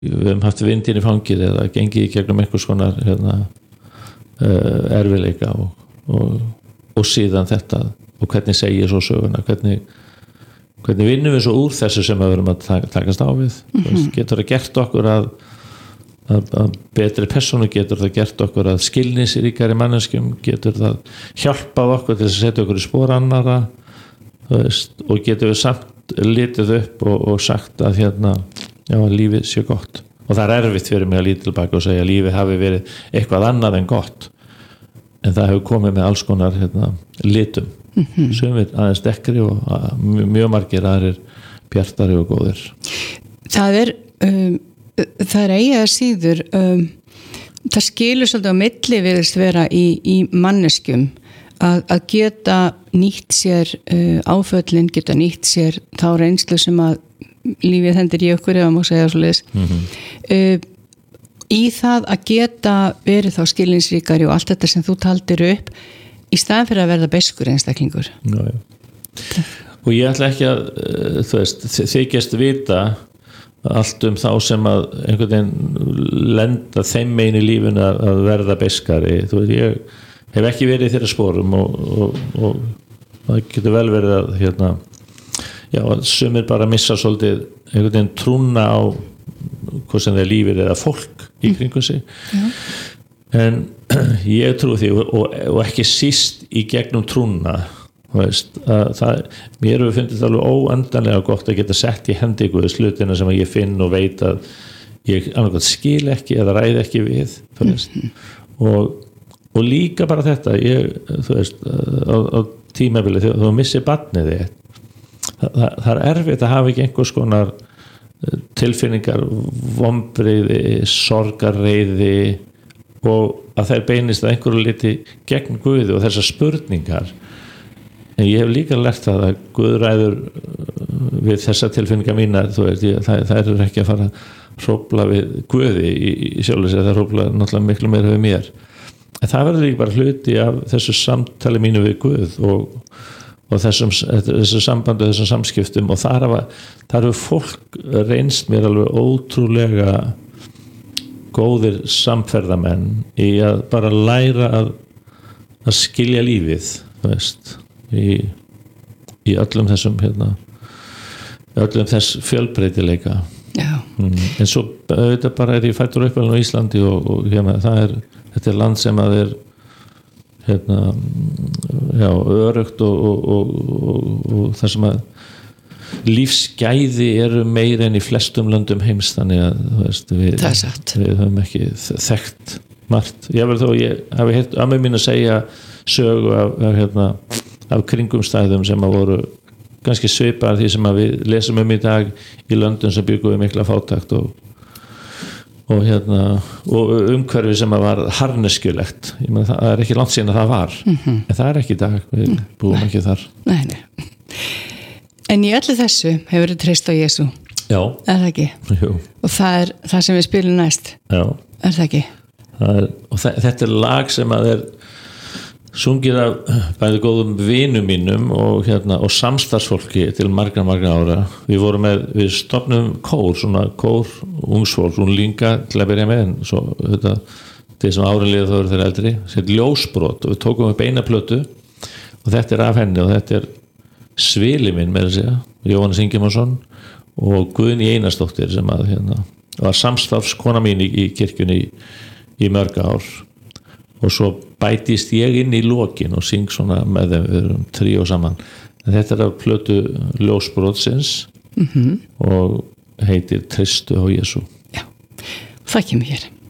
við höfum haft vindin í fangið eða gengið í gegnum einhvers konar erfiðleika og síðan þetta og hvernig segir svo söguna, hvernig vinnum við svo úr þessu sem við verum að takast á við. Getur það gert okkur að betri persónu, getur það gert okkur að skilningsríkari manneskjum, getur það hjálpað okkur til að setja okkur í spor annara, og getur við samt litið upp og sagt að lífið sé gott. Og það erfitt fyrir mig að líta tilbaka og segja að lífið hafi verið eitthvað annað en gott, en það hefur komið með alls konar litum, sumir aðeins dekkri og mjög margir aðrir bjartari og góðir. Það er eiga síður, það skilur svolítið á milli virðist vera í manneskjum að geta nýtt sér áföllin, geta nýtt sér þá reynslu sem að lífið hendir í okkur, ef að má segja svoleiðis, í það að geta verið þá skilningsríkari og allt þetta sem þú taldir upp í staðan fyrir að verða beskur einstaklingur. Já. Og ég ætla ekki að þykjast vita allt þá sem að einhvern veginn lenda þeim megin í lífinu að verða beskari. Ég hef ekki verið í þeirra sporum og það getur vel verið að sumir bara missa svolítið einhvern veginn trúna á hvað sem þeir lífið eða fólk í kringum sig. En ég trúi því og ekki síst í gegnum trúna, mér hefur fundið það alveg óendanlega gott að geta sett í hendi Guðs hlutina sem ég finn og veit að ég annarkvæmt skil ekki eða ræði ekki við, og líka bara þetta á tímabili þegar þú missir barnið þitt, það er erfitt að hafa ekki einhvers konar tilfinningar, vonbrigði, sorgarreiði, og að þær beinist að einhverju liti gegn Guði og þessar spurningar. En ég hef líka lært það að Guð ræður við þessar tilfinningar mínar, það eru ekki að fara að hrófla við Guði í sjálfu sér, það hrófla náttúrulega miklu meira við mér. En það verður líka bara hluti af þessu samtali mínu við Guð og þessu sambandi og þessum samskiptum, og þar hefur fólk reynst mér alveg ótrúlega góðir samferðamenn í að bara læra að skilja lífið, í öllum þessum öllum þess fjölbreytileika. En svo auðvitað bara ég fæddur upp á Íslandi og þetta land sem að örugt og það sem að lífsgæði eru meira en í flestum löndum heims, þannig að við höfum ekki þekkt margt. Ég hafi heyrt ömmu mín að segja sögu af kringumstæðum sem að voru ganski svipaðar því sem að við lesum í dag í löndum sem byggu við mikla fátækt og umhverfi sem að var harneskjulegt. Það er ekki langt síðan að það var, en það er ekki í dag, við búum ekki þar. Nei. En í öllu þessu hefur þið treyst á Jesú. Já. Er það ekki? Jú. Og það er það sem við spilum næst. Já. Er það ekki? Þetta er lag sem að sungið af bæði góðum vinum mínum og samstarfsfólki til margra ára. Við stofnum kór, svona kór ungsfólk, unglinga til að byrja með, en svo þeir sem árin líða þá eru þeir eldri, þetta ljósbrot, og við tókum upp eina plötu og þetta er af henni, og þetta er svili minn með að segja, Jóhannes Ingimarsson og Guðný Einarsdóttir sem að var samstarfskona mín í kirkjunni í mörg ár, og svo bætist ég inn í lokin og syng svona með þeim, við erum tríó saman. En þetta er af plötu ljósbrotsins og heitir Treystu á Jesú. Já, það kemur hér.